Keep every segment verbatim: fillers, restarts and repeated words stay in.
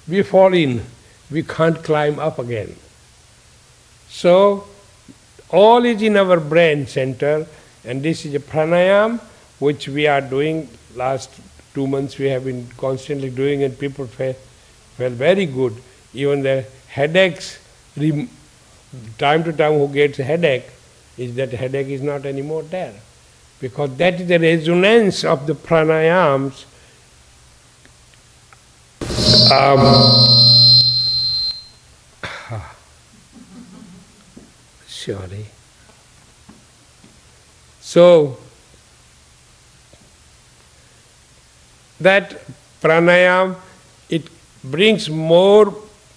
we fall in, we can't climb up again. So, all is in our brain center, and this is a pranayam which we are doing. Last two months we have been constantly doing, and people felt, felt very good. Even the headaches, time to time who gets a headache, is that headache is not anymore there. Because that is the resonance of the pranayams. Um, Sorry. So, that pranayam, it brings more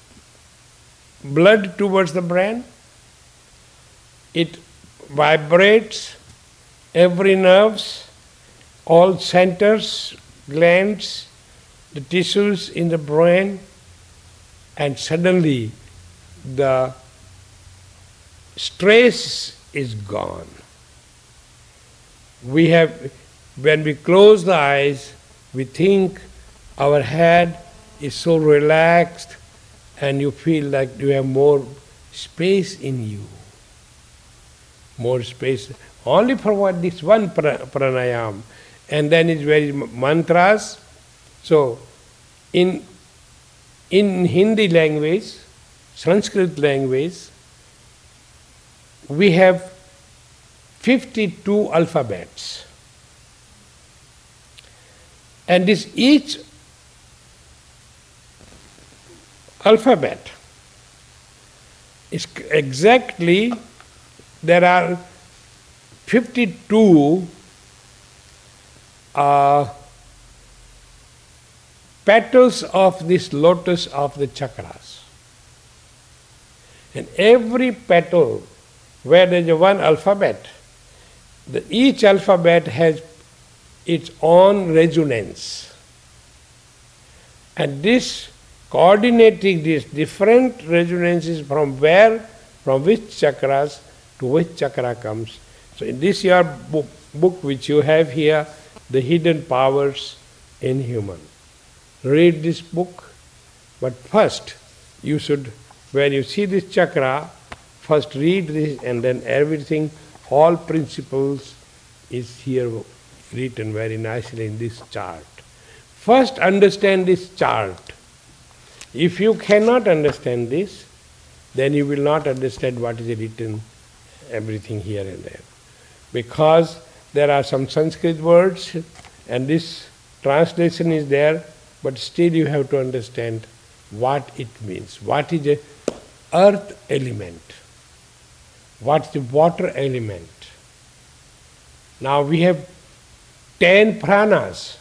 blood towards the brain, it vibrates every nerves, all centers, glands, the tissues in the brain, and suddenly the stress is gone. We have, when we close the eyes, we think our head is so relaxed, and you feel like you have more space in you. More space. Only for what this one pranayam. And then it's very mantras. So, in, in Hindi language, Sanskrit language, we have fifty-two alphabets. And this each alphabet is exactly, there are fifty-two uh, petals of this lotus of the chakras. And every petal, where there is a one alphabet, the, each alphabet has its own resonance. And this, coordinating these different resonances from where, from which chakras to which chakra comes. So in this your book, book which you have here, The Hidden Powers in Human. Read this book, but first you should, when you see this chakra, first read this, and then everything, all principles is here written very nicely in this chart. First understand this chart. If you cannot understand this, then you will not understand what is written, everything here and there. Because there are some Sanskrit words, and this translation is there, but still you have to understand what it means. What is the earth element? What is the water element? Now we have ten pranas.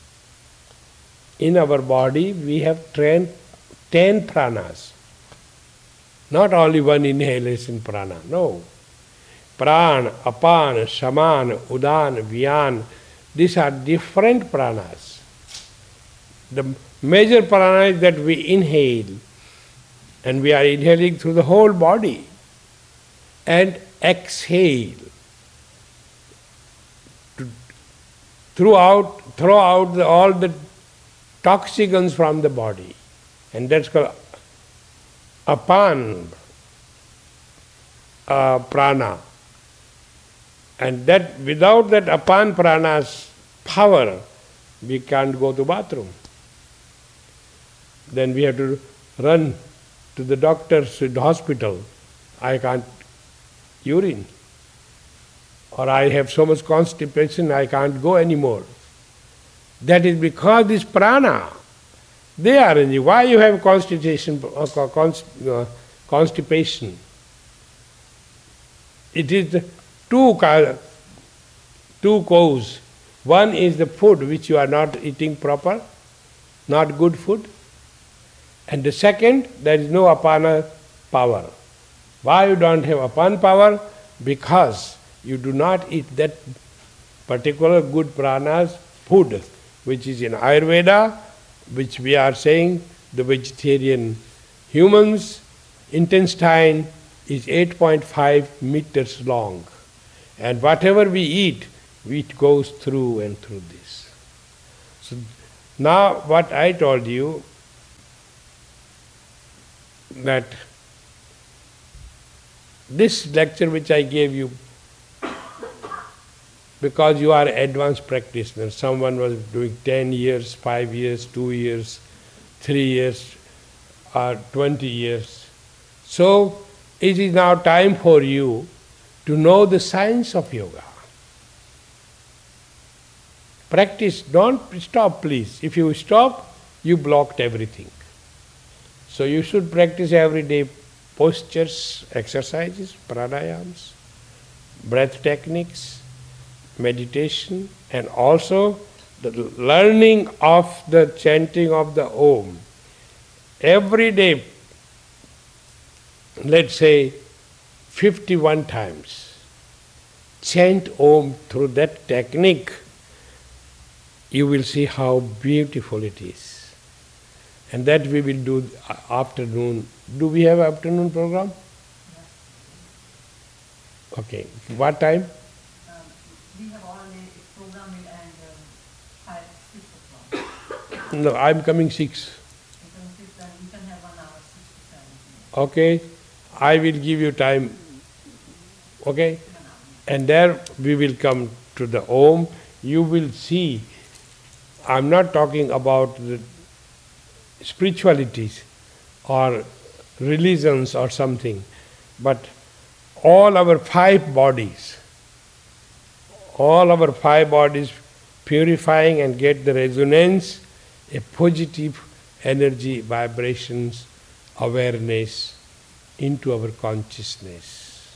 In our body we have ten, ten pranas. Not only one inhalation prana, no. Pran, apan, saman, udan, vyan, these are different pranas. The major prana is that we inhale, and we are inhaling through the whole body, and exhale to, throughout, throw out the, all the toxicants from the body, and that's called apan uh, prana. And that without that apan prana's power, we can't go to bathroom. Then we have to run to the doctor's to the hospital. I can't urine. Or I have so much constipation, I can't go anymore. That is because this prana, they are in you. Why you have constipation? Uh, const, uh, constipation? It is the two, two causes. One is the food which you are not eating proper, not good food. And the second, there is no apana power. Why you don't have apan power? Because you do not eat that particular good pranas food, which is in Ayurveda, which we are saying the vegetarian humans' intestine is eight point five meters long. And whatever we eat, it goes through and through this. So now what I told you, that this lecture which I gave you, because you are advanced practitioner, someone was doing ten years, five years, two years, three years, or twenty years. So it is now time for you to know the science of yoga. Practice, don't stop please. If you stop, you blocked everything. So you should practice every day postures, exercises, pranayams, breath techniques, meditation, and also the learning of the chanting of the Om. Every day, let's say fifty-one times, chant Om through that technique. You will see how beautiful it is. And that we will do afternoon. Do we have afternoon program? Okay. What time? Um, we have already a program will end um, five, six o'clock. No, I'm coming six. You can, sit, uh, you can have one hour, six to seven. Okay. I will give you time. Okay. One hour. And there we will come to the Om. You will see. I'm not talking about the spiritualities or religions or something, but all our five bodies, all our five bodies purifying and get the resonance, a positive energy, vibrations, awareness into our consciousness.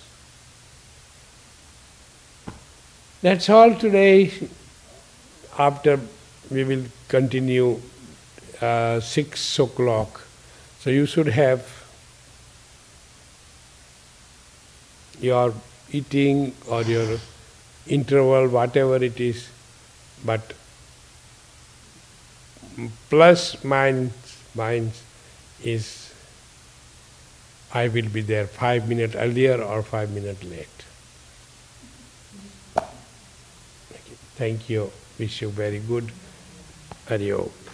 That's all today. After we will continue uh, six o'clock. So you should have your eating or your interval, whatever it is, but plus minus, minus is I will be there five minutes earlier or five minutes late. Thank you. Wish you very good. Hari Om.